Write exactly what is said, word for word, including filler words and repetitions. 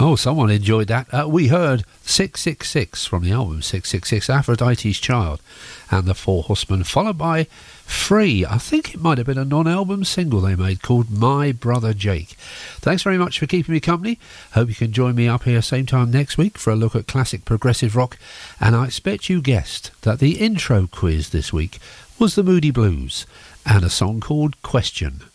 Oh, someone enjoyed that. Uh, we heard six six six from the album six six six, Aphrodite's Child, and the Four Horsemen, followed by Free. I think it might have been a non-album single they made called My Brother Jake. Thanks very much for keeping me company. Hope you can join me up here same time next week for a look at classic progressive rock. And I expect you guessed that the intro quiz this week was the Moody Blues and a song called Question.